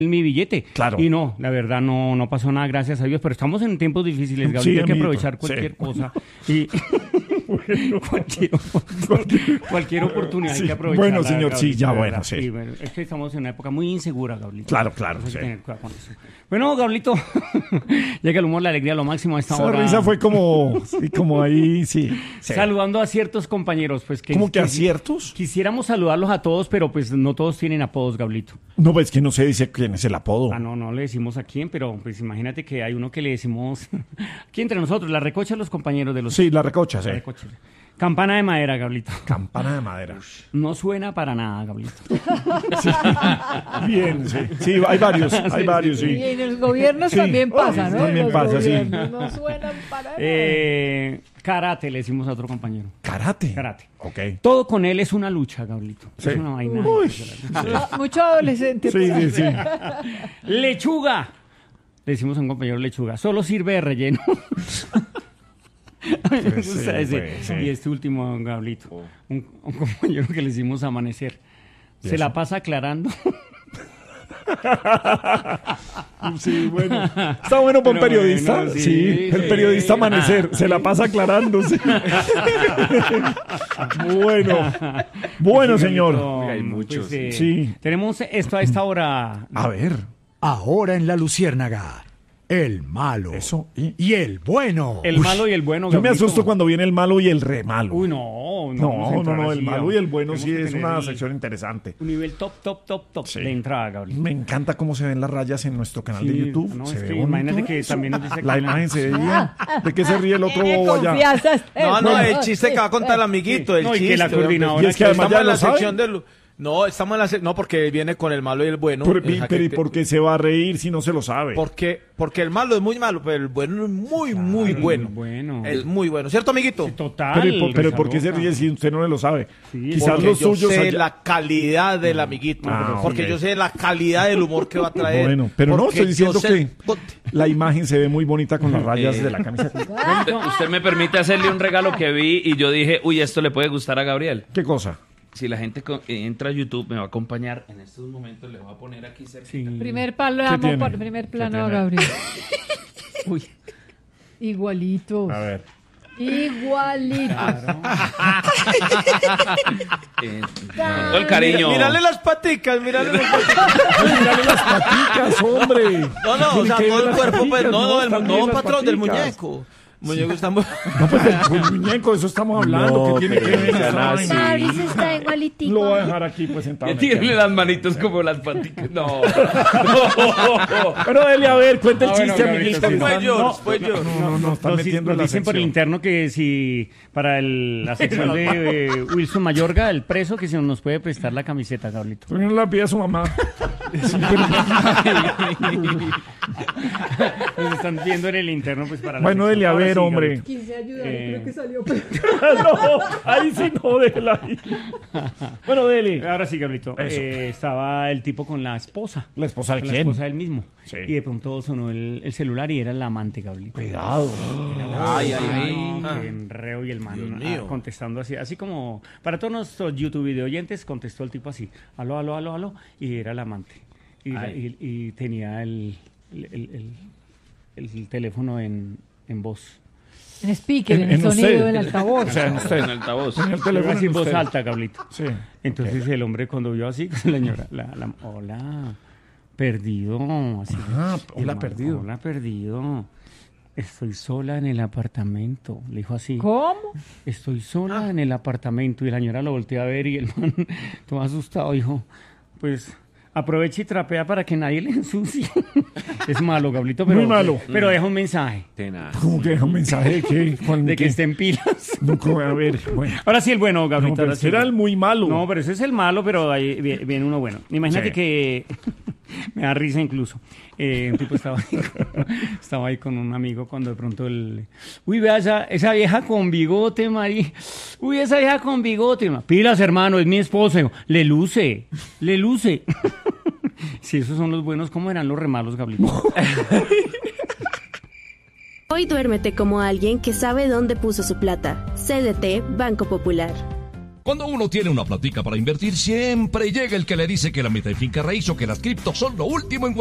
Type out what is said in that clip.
mi billete. Claro. Y no, la verdad no pasó nada, gracias a Dios, pero estamos en tiempos difíciles, Gabriel, hay que amiguito, aprovechar cualquier sí. cosa y cualquier oportunidad hay que aprovechar. Bueno, señor, sí, ya bueno, sí. Bueno, es que estamos en una época muy insegura, Gabriel. Claro, Hay que sí. tener cuidado con eso. Bueno, Gablito, llega el humor, la alegría, lo máximo a esta Esa hora. risa fue como ahí, sí. Saludando a ciertos compañeros, pues que... ¿Cómo que a ciertos? Quisiéramos saludarlos a todos, pero pues no todos tienen apodos, Gablito. No, pues que no se dice quién es el apodo. No le decimos a quién, pero pues imagínate que hay uno que le decimos... Aquí entre nosotros, la recocha de los compañeros de los... Sí, la recocha, sí. La recocha. Campana de madera, Gablito. Campana de madera. No suena para nada, Gablito. Sí. Bien, sí. Sí, hay varios, sí. Y en los gobiernos Sí. también pasa, ¿no? También Los pasa, sí. gobiernos no suenan para nada. Karate, le decimos a otro compañero. Karate. Ok. Ok. Todo con él es una lucha, Gablito. Sí. Es una vaina. Uy. Mucho adolescente. Sí. Lechuga. Le decimos a un compañero lechuga. Solo sirve de relleno. Me gusta ese. sí. Y este último, Gablito. Un compañero que le hicimos amanecer. Se la pasa aclarando. Sí, bueno. Está bueno para un Pero periodista. bueno, sí, el periodista amanecer. Se la pasa aclarándose. Bueno, señor. Hay muchos, sí. Tenemos esto a esta hora. A ver. Ahora en La Luciérnaga, el malo Eso. y el bueno. El malo y el bueno, Yo me Gablito. asusto cuando viene el malo y el re malo. Uy, no. No, el malo y el bueno sí es una sección sección interesante. Un nivel top Sí. de entrada, Gabriel. Me encanta cómo se ven las rayas en nuestro canal de YouTube. No, Se es ve que bonito imagínate que eso. también nos dice La que imagen se ve bien. ¿De qué se ríe el otro Tiene bobo allá? confianza. No, el chiste que va a contar el amiguito, el No, y que chiste. la coordinadora- Y es que además estamos ya en la lo sabe. sección del... No, estamos en la sección... No, porque viene con el malo y el bueno. Pero ¿y por qué se va a reír si no se lo sabe? Porque el malo es muy malo, pero el bueno es muy, muy bueno. bueno. Es muy bueno. ¿Cierto, amiguito? Sí, total. Pero ¿por qué se Risa ríe si usted no lo sabe? Sí, Quizás Porque los yo suyos... sé allá- la calidad del amiguito. Porque ok. yo sé la calidad del humor que va a traer. Bueno, pero no, porque estoy diciendo yo sé- que la imagen se ve muy bonita con las rayas de la camisa. Usted me permite hacerle un regalo que vi y yo dije, uy, esto le puede gustar a Gabriel. ¿Qué cosa? Si la gente entra a YouTube, me va a acompañar en estos momentos, le voy a poner aquí cerca. Sí. Primer plano, ¿Qué tiene? por primer plano, tiene? Gabriel. Uy. Igualitos. A ver. Igualitos. Todo el cariño. Mírale las paticas, mírale las paticas. Mírale las paticas, hombre. No, o sea, Tiene que todo ver el las cuerpo, pues, paticas, no, también las patrón, del paticas. muñeco. Muñeco está muy... No, pues del muñeco, de eso estamos hablando. No, ¿Qué tiene que ver pero esa sean vaina? Mauricio está igualitico. Lo voy a dejar aquí pues sentado. Que tírele las manitos como las paticas. No. Pero dele a ver, cuente el Ah, bueno, chiste, Gabriel, amiguito. sí. que están- No, están Nos metiendo en la dicen por el sección. interno que si para la sección de Wilson Mayorga, el preso, que si nos puede prestar la camiseta, Gablito. Pero no la pide a su mamá. Nos están viendo en el interno, pues para la Bueno, sección. dele a Ahora ver, sí, hombre. Gablito. Quise ayudar, Eh. creo que salió. No, ahí sí no, déjela ahí. Bueno, dele. Ahora sí, Gablito. Eso. Estaba el tipo con la esposa. ¿La esposa de Con la quién? esposa del mismo. Sí. Y de pronto sonó el celular y era el amante, Gablito. Cuidado. Ay, Qué enreo, y el man Dios mío. contestando así como para todos nuestros YouTube video oyentes, contestó el tipo así, aló, aló, aló, aló, y era el amante. Y tenía el teléfono en voz. En speaker, en el En sonido usted. del altavoz. O sea, en usted. En altavoz. En el Pero teléfono así en en voz usted. alta, Gablito. Sí. Entonces el hombre cuando vio así, la señora, hola, perdido, así. Hola, El man, perdido. Hola, perdido. Estoy sola en el apartamento, le dijo así. ¿Cómo? Estoy sola en el apartamento. Y la señora lo volteó a ver y el man, todo asustado, dijo, pues aprovecha y trapea para que nadie le ensucie. Es malo, Gablito, pero, Muy malo. pero deja un mensaje ¿Cómo que deja un mensaje de qué? ¿Con de que qué? estén pilas. Nunca voy a ver. Bueno. Ahora sí el bueno, No, Gablito. pero ahora sí ese era el muy malo. No, pero ese es el malo, pero ahí viene uno bueno. Imagínate Sí. que me da risa incluso. Un tipo estaba ahí con un amigo cuando de pronto uy, vea esa vieja con bigote, Mari. Uy, esa vieja con bigote. Pilas, hermano, es mi esposa. Digo, le luce. Si esos son los buenos, ¿cómo eran los remalos, Gablito? Hoy duérmete como alguien que sabe dónde puso su plata. CDT Banco Popular. Cuando uno tiene una platica para invertir, siempre llega el que le dice que la meta en finca raíz o que las criptos son lo último en